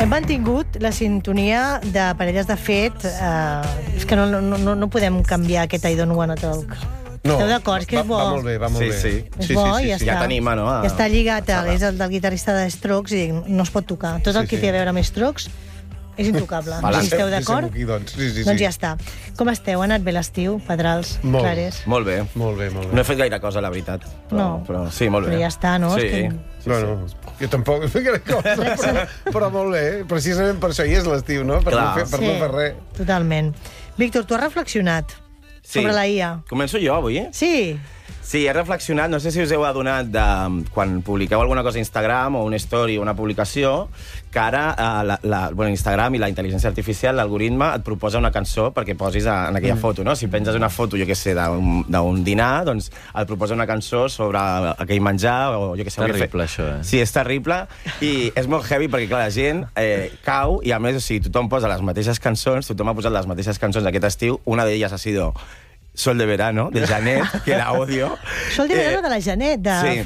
Hem mantingut la sintonia de parelles de fet. És que no podem canviar aquest I don't wanna talk. No, esteu d'acord? És que és bo. Va molt bé, va molt bé. Sí. És bo i ja està. Ja tenim, no? Ja està lligat, és el del guitarrista de Strokes i no es pot tocar. Tot el que té a veure amb Strokes és intocable. Si esteu d'acord, doncs ja està. Com esteu? Ha anat bé l'estiu, Pedrals, Clares? Molt bé. Molt bé, molt bé. No he fet gaire cosa, la veritat. Però sí, molt bé. Però ja està, no? Sí. Bueno, jo tampoc he fet gaire cosa, però molt bé. Precisament per això hi és l'estiu, no? Per no fer res. Totalment. Víctor, tu has reflexionat sobre la IA. Començo jo, avui? Sí, he reflexionat, no sé si us heu adonat de quan publiqueu alguna cosa a Instagram o una story o una publicació, que ara Instagram i la intel·ligència artificial, l'algoritme, et proposa una cançó perquè posis en aquella foto, no? Si penses una foto, jo què sé, d'un dinar, doncs et proposa una cançó sobre aquell menjar o jo què sé... Terrible, això, Sí, és terrible i és molt heavy perquè, clar, la gent cau i, a més, o sigui, tothom posa les mateixes cançons, tothom ha posat les mateixes cançons aquest estiu, una d'elles ha sido Sol de Verano, de Janet, que la odio. Sol de Verano de la Janet,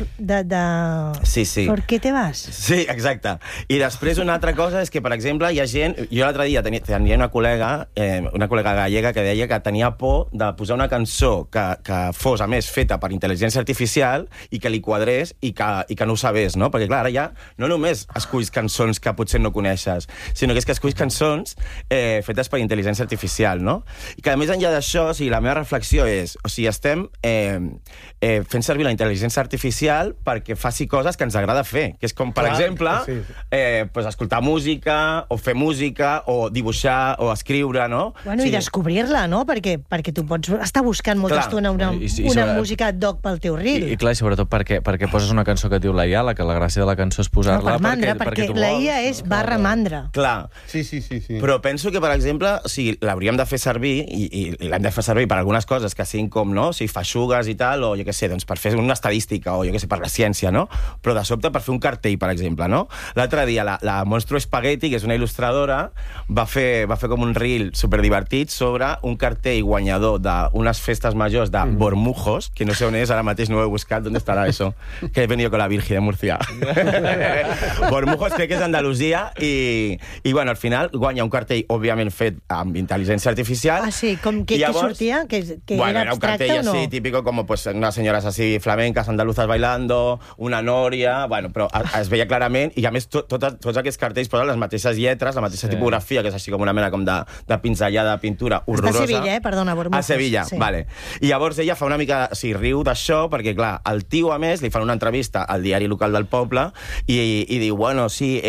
Sí. ¿Por qué te vas? Sí, exacte. I després una altra cosa és que, per exemple, hi ha gent... Jo l'altre dia tenia una col·lega gallega que deia que tenia por de posar una cançó que fos, a més, feta per intel·ligència artificial i que li quadrés i que no ho sabés, no? Perquè, clar, ara ja no només esculls cançons que potser no coneixes, sinó que és que esculls cançons fetes per intel·ligència artificial, no? I que, a més enllà d'això, o sigui, la meva reflexió és, o sigui, estem fent servir la intel·ligència artificial perquè faci coses que ens agrada fer, que és com, per exemple, escoltar música, o fer música, o dibuixar, o escriure, no? Bueno, i descobrir-la, no? Perquè tu pots estar buscant molta estona una música ad hoc pel teu reel. I clar, i sobretot perquè poses una cançó que et diu la IA, que la gràcia de la cançó és posar-la perquè la IA és barra mandra. Clar. Sí. Però penso que, per exemple, l'hauríem de fer servir, i l'hem de fer servir per algunes coses que siguin com, no? Si feixugues i tal, o jo què sé, doncs per fer una estadística, o jo què sé, per la ciència, no? Però de sobte per fer un cartell, per exemple, no? L'altre dia la Monstro Spaghetti, que és una il·lustradora, va fer com un reel superdivertit sobre un cartell guanyador d'unes festes majors de Bormujos, que no sé on és, ara mateix no ho he buscat, ¿dónde estarà això? Que he venido con la Virgen de Murcia. Bormujos crec que és Andalusia, i bueno, al final guanya un cartell, òbviament, fet amb intel·ligència artificial. Ah, sí? Què sortia? Bueno, era un cartell así, típico, como pues unas señoras así flamencas, andaluzas bailando, una nòria... Bueno, però es veia clarament, i a més tots aquests cartells posen les mateixes lletres, la mateixa tipografia, que és així com una mena com de pinzellada de pintura horrorosa. Està a Sevilla, perdona, Bormujos. A Sevilla, vale. I llavors ella fa una mica... O sigui, riu d'això, perquè, clar, el tio, a més, li fan una entrevista al diari local del poble i diu, bueno, sí,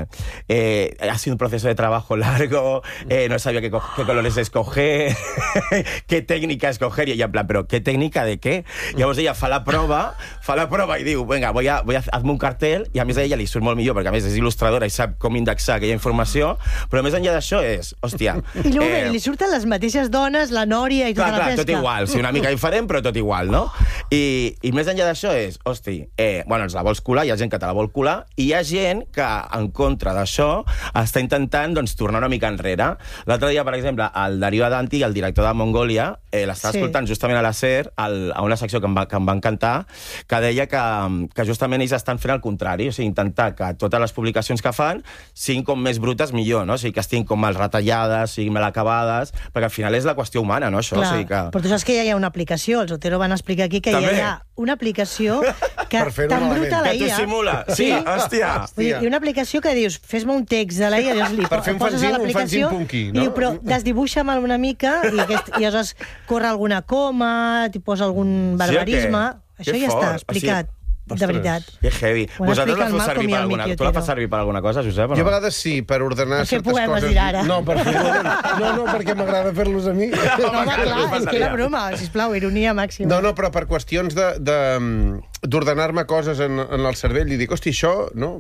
ha sido un proceso de trabajo largo, no sabía qué colores escoger, qué técnica escoger, i ella en plan, però què tècnica de què? Llavors ella fa la prova i diu, venga, hazme un cartel, i a més a ella li surt molt millor, perquè a més és il·lustradora i sap com indexar aquella informació, però més enllà d'això és, hòstia... I li surten les mateixes dones, la nòria i tota la pesca. Clar, tot igual, sí, una mica diferent, però tot igual, no? I més enllà d'això és, hosti, bueno, ens la vols colar, hi ha gent que te la vol colar, i hi ha gent que, en contra d'això, està intentant, doncs, tornar una mica enrere. L'altre dia, per exemple, el Darío Adanti, el director de Mongolia, l'estava escoltant justament a la SER, a una secció que em va encantar, que deia que justament ells estan fent el contrari, o sigui, intentar que totes les publicacions que fan siguin com més brutes millor, no? O sigui, que estiguin com mal retallades, siguin mal acabades, perquè al final és la qüestió humana, no, això? Clar, o sigui que... però tu saps que ja hi ha una aplicació, els Otero van explicar aquí que ja hi ha una aplicació que t'embruta la IA. Que t'ho simula, sí, hòstia. Hi ha una aplicació que dius, fes-me un text de la IA, per fer un fanzine punky, no? I diu, però desdibuixa'm una mica i aleshores corre alguna coma, t'hi posa algun barbarisme... Això ja està explicat. De veritat. Que heavy. Vosaltres la feu servir per alguna cosa? Tu la fas servir per alguna cosa, Josep? Jo a vegades sí, per ordenar certes coses. Què poemes dir ara? No, perquè m'agrada fer-los a mi. No, home, clar, és que era broma, sisplau, ironia màxima. No, però per qüestions d'ordenar-me coses en el cervell, i dic, hosti, això, no?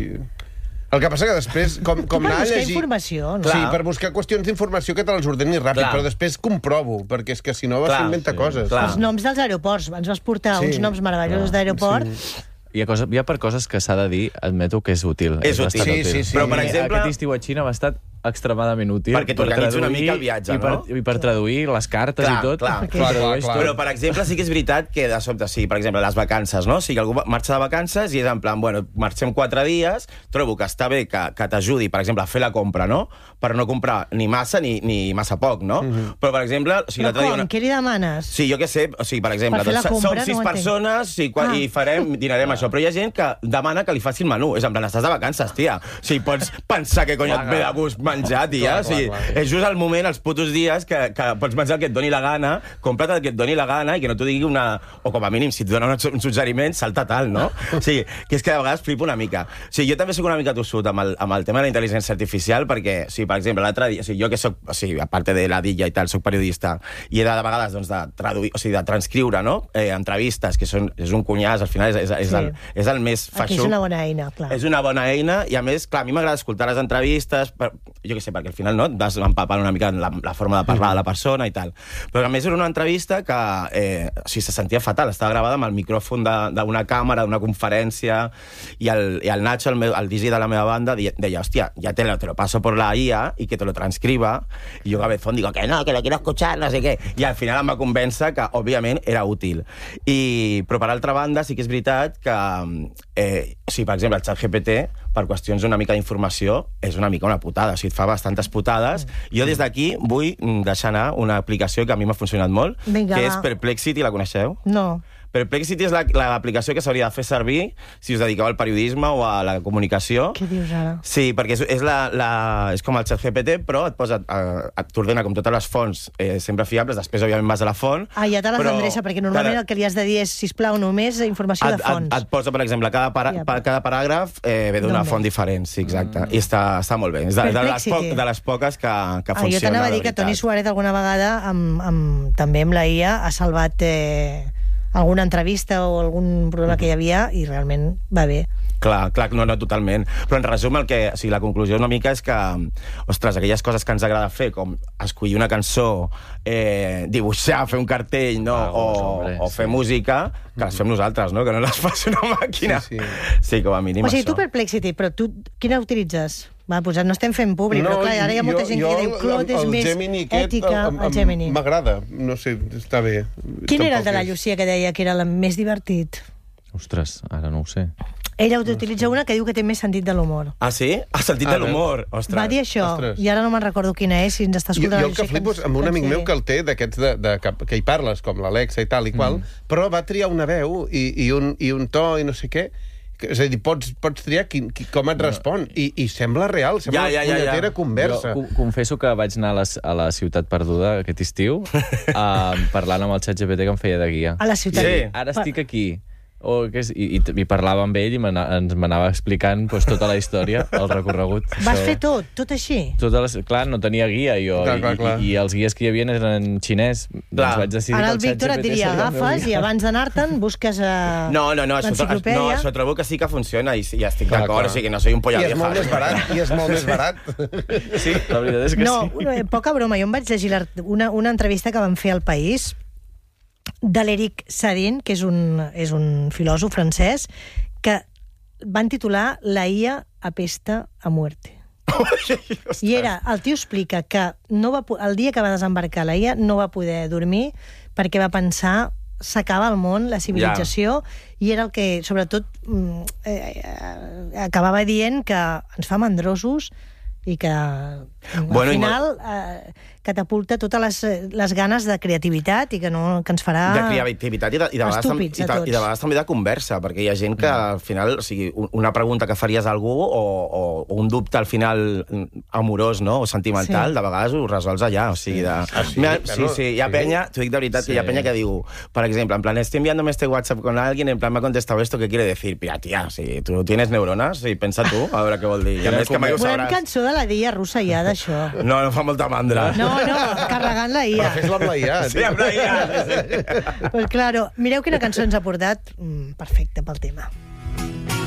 El que passa que després, com anar a llegir... Per buscar informació, no? Sí, per buscar qüestions d'informació que te les ordeni ràpid, però després comprovo, perquè és que si no vas a inventar coses. Els noms dels aeroports, ens vas portar uns noms meravellosos d'aeroport. Hi ha per coses que s'ha de dir, admeto que és útil. És útil, sí. Però, per exemple... Aquest estiu a Xina ha estat extremadament útil. Perquè t'organitza una mica el viatge, no? I per traduir les cartes i tot. Clar. Però, per exemple, sí que és veritat que de sobte, sí, per exemple, les vacances, no? Si algú marxa de vacances i és en plan, bueno, marxem 4 dies, trobo que està bé que t'ajudi, per exemple, a fer la compra, no? Per no comprar ni massa ni massa poc, no? Però, per exemple... Però com? Què li demanes? Sí, jo què sé, o sigui, per exemple, som 6 persones i dinarem això, però hi ha gent que demana que li faci el menú. És en plan, estàs de vacances, tia. O sigui, pots pensar que cony et ve de gust menjar, tia. O sigui, és just el moment, els putos dies, que pots menjar el que et doni la gana, compra't el que et doni la gana i que no t'ho digui una... O com a mínim, si et dona un suggeriment, salta tal, no? O sigui, que és que de vegades flipo una mica. O sigui, jo també soc una mica tossut amb el tema de la intel·ligència artificial, perquè, o sigui, per exemple, l'altre dia, o sigui, jo que soc, o sigui, a part de la dilla i tal, soc periodista, i he de vegades, doncs, de traduir, o sigui, de transcriure, no? Entrevistes, que és un cunyàs, al final és el més feixuc. Aquí és una bona eina, clar. És una bona eina, i a més, clar, a mi m'agrada escoltar les entrevistes, jo què sé, perquè al final, no?, vas empapant una mica la forma de parlar de la persona i tal. Però a més era una entrevista que, o sigui, se sentia fatal, estava gravada amb el micròfon d'una càmera, d'una conferència, i el Nacho, el DJ de la meva banda, deia, hòstia, ja te lo paso por la IA y que te lo transcriba, i jo cabezón digo, que no, que lo quiero escuchar, no sé què, i al final em va convèncer que, òbviament, era útil. Però, per altra banda, sí que és veritat que, o sigui, per exemple, el ChatGPT, per qüestions una mica d'informació, és una mica una putada, o sigui, et fa bastantes putades. Jo des d'aquí vull deixar anar una aplicació que a mi m'ha funcionat molt, que és Perplexity, la coneixeu? No. Perplexity és l'aplicació que s'hauria de fer servir si us dediqueu al periodisme o a la comunicació. Què dius ara? Sí, perquè és com el ChatGPT, però t'ordena com totes les fonts sempre fiables, després, òbviament, vas a la font. Ja te les endreça, perquè normalment el que li has de dir és, sisplau, només informació de fonts. Et posa, per exemple, cada paràgraf ve d'una font diferent, sí, exacte. I està molt bé. És de les poques que funciona. Jo t'anava a dir que Toni Suárez alguna vegada, també amb la IA, ha salvat alguna entrevista o algun problema que hi havia i realment va bé. Clar, no, totalment. Però en resum, la conclusió una mica és que, ostres, aquelles coses que ens agrada fer, com escollir una cançó, dibuixar, fer un cartell, no? O fer música, que les fem nosaltres, no? Que no les faci una màquina. Sí, com a mínim això. O sigui, tu Perplexity, però tu quina utilitzes? Va, doncs no estem fent públic, però clar, ara hi ha molta gent que diu Claude és més ètica. El Gemini m'agrada, no sé, està bé. Quin era el de la Llucia que deia que era el més divertit? Ostres, ara no ho sé. Ella utilitza una que diu que té més sentit de l'humor. Ah, sí? El sentit de l'humor. Ostres. Va dir això, i ara no me'n recordo quina és, si ens està escoltant. Jo el que flipo és amb un amic meu que el té, d'aquests que hi parles, com l'Alexa i tal i qual, però va triar una veu i un to i no sé què. És a dir, pots triar com et respon i sembla real, sembla una punyetera conversa. Jo confesso que vaig anar a la Ciutat Perduda aquest estiu parlant amb el ChatGPT que em feia de guia. A la ciutat? Sí. Ara estic aquí. I parlava amb ell i ens m'anava explicant tota la història, el recorregut. Vas fer tot així? Clar, no tenia guia jo, i els guies que hi havia eren en xinès. Doncs vaig decidir ara el Víctor et diria, agafes i abans d'anar-te'n busques l'enciclopèdia. No, això trobo que sí que funciona i estic d'acord, o sigui, no soy un polla vieja. I és molt més barat. Sí, la veritat és que sí. No, poca broma, jo em vaig llegir una entrevista que van fer al País de l'Éric Sadin, que és un filòsof francès, que van titular La IA apesta a muerte. I el tio explica que el dia que va desembarcar la IA no va poder dormir perquè va pensar s'acaba el món, la civilització, i era el que, sobretot, acabava dient que ens fa mandrosos i que, al final, catapulta totes les ganes de creativitat i que ens farà de creativitat i de vegades també de conversa, perquè hi ha gent que al final, o sigui, una pregunta que faries a algú o un dubte al final amorós, no?, o sentimental, de vegades ho resols allà, o sigui, sí, hi ha penya, t'ho dic de veritat, que hi ha penya que diu, per exemple, en plan, estoy enviándome este WhatsApp con alguien, en plan, me ha contestado esto, ¿qué quiere decir? Mira, tía, si tu tienes neurones, pensa tu, a veure què vol dir. Volem cançó de la Dia russa ja, d'això. No fa molta mandra. No, carregant la IA. Però fes-la amb la IA. Sí, amb la IA. Pues claro, mireu quina cançó ens ha portat. Perfecte pel tema.